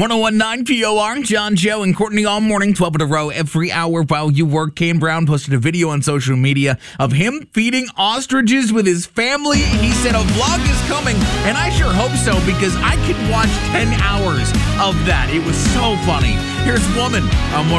1019 POR, John, Joe, and Courtney all morning, 12 in a row, every hour while you work. Kane Brown posted a video on social media of him feeding ostriches with his family. He said a vlog is coming, and I sure hope so because I could watch 10 hours of that. It was so funny. Here's Woman on